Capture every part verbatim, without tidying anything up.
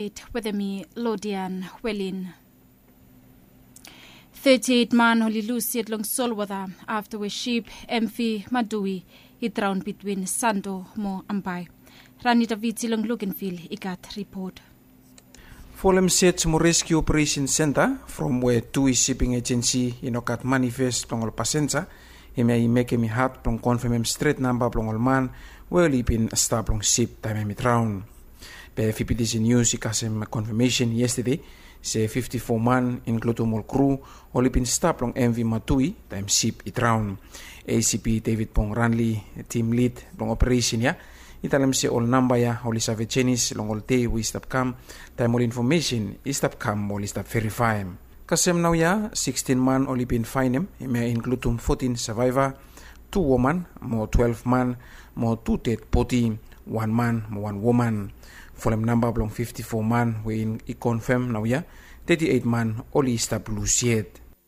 With me, Lodian Wellin. thirty-eight man holi luciad long Solwada after a ship M V Madui hit drowned between Sando mo Ambai. Ranita Viti long Luganville igat report. Folem set mo rescue operation center from where Tui shipping agency inokat manifest plongol passenger ime i make me hat plong confirm straight number plongol man where lipin sta plong ship time me drown. Pe F P D C News ikasem confirmation yesterday say fifty-four man including all crew olipin stop long M V Matui time ship it drown. A C P David Pong Ranley team lead long operation ya italam se all number ya oli save chenis long all day we stop come time all information is stop come all stop verify. Kasem now ya sixteen man olipin fine him may include fourteen survivor, two woman more twelve man more two dead body, one man more one woman. Folem number belong fifty-four man we in i confirm now ya thirty-eight man only stop loose yet.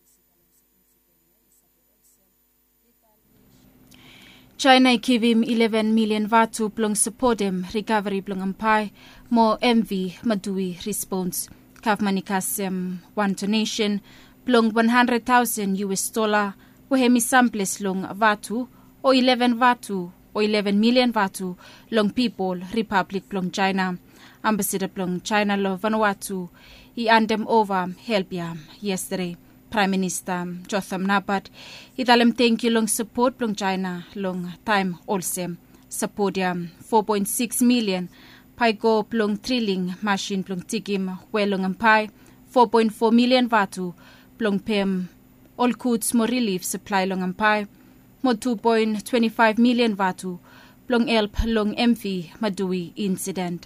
China give him eleven million vatu plong support him recovery plong ampai mo M V Madui response. Kavmanikasem one donation plong one hundred thousand U S dollar wo hemi samples long vatu o eleven vatu o eleven million vatu long people Republic plong China. Ambassador plong China lo Vanuatu i andem over help ya yesterday. Prime Minister Jotham Napat idalem thank you long support plong China long time also support ya four point six million pai go plong drilling machine plong tikim welong ampai four point four million vatu plong pem all goods mo relief supply long ampai mo two point two five million vatu plong help long M V Madui incident.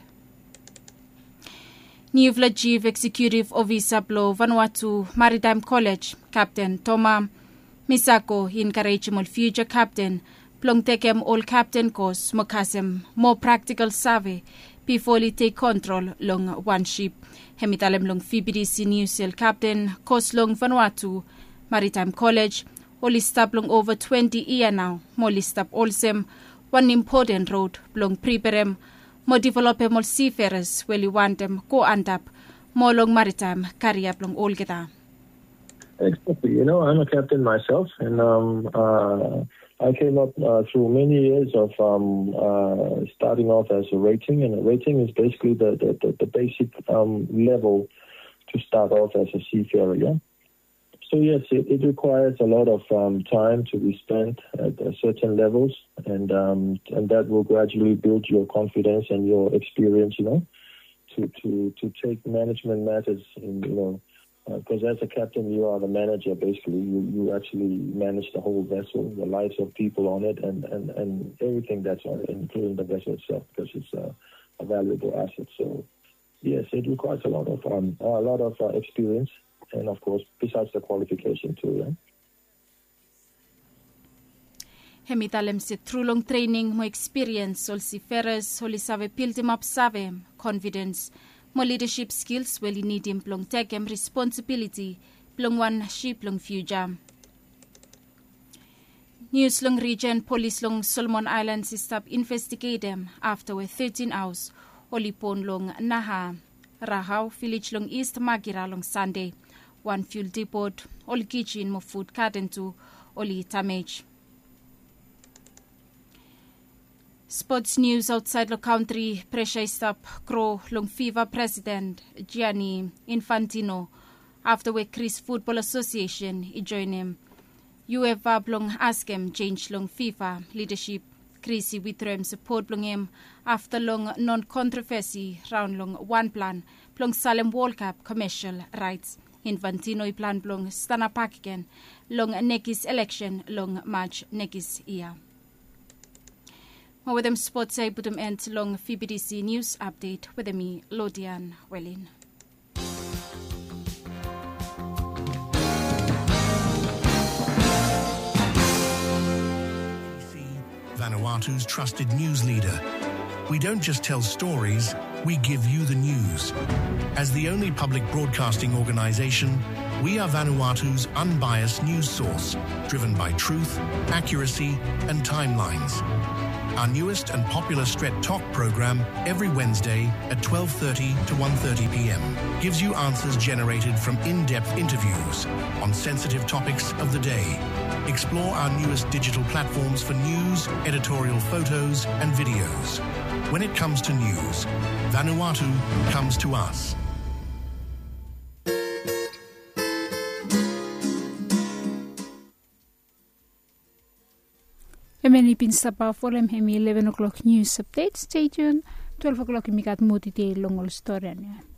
New Chief Executive Officer Blo Vanuatu Maritime College Captain Toma Misako encourage mol future captain plong tekem all captain course mokasem more practical survey before he take control long one ship. Hemitalem long F B D C News captain course long Vanuatu Maritime College only stop long over twenty year now. Molly stop also one important road long preparem mo develop mol seafarers well you want them go and up more long maritime career long all geta. Exactly. You know, I'm a captain myself, and um, uh, I came up uh, through many years of um, uh, starting off as a rating, and a rating is basically the the, the, the basic um, level to start off as a seafarer. Yeah? So yes, it, it requires a lot of um, time to be spent at uh, certain levels, and um, and that will gradually build your confidence and your experience. You know, to to to take management matters in, you know, because uh, as a captain you are the manager basically. You you actually manage the whole vessel, the lives of people on it, and and, and everything that's on it, including the vessel itself, because it's uh, a valuable asset. So yes, it requires a lot of um, a lot of uh, experience. And of course, besides the qualification too, yeah. Hemitalem se through long training, mo experience, all seafarers, all save build him up save confidence, mo leadership skills, well you need him plong take him responsibility, plong one ship long future. News long region, police long Solomon Islands stop investigate them after a thirteen hours, olipon long Naha, Rahau, village long East Magira long Sunday. One fuel depot, all kitchen mo food garden to oli damage. Sports news outside the country, pressure stop crow long FIFA president Gianni Infantino after we Chris Football Association he join him. UEFA long ask him change long FIFA leadership. Chrissy withdraw support long him after long non-controversy round long one plan plong Salem World Cup commercial rights. Infantino i plan plong stana pakiken long nekis election long March nekis year. With them sports I put them end long F B D C News update with me Lodian Wellin. Vanuatu's trusted news leader. We don't just tell stories, we give you the news. As the only public broadcasting organization, we are Vanuatu's unbiased news source, driven by truth, accuracy, and timelines. our newest and popular Stret Talk program every Wednesday at twelve thirty to one thirty p.m. gives you answers generated from in-depth interviews on sensitive topics of the day. Explore our newest digital platforms for news, editorial photos and videos. When it comes to news, Vanuatu comes to us. Many pin sapa for them hemi eleven o'clock news update. Stay tuned. Twelve o'clock imikat mutiti longol story.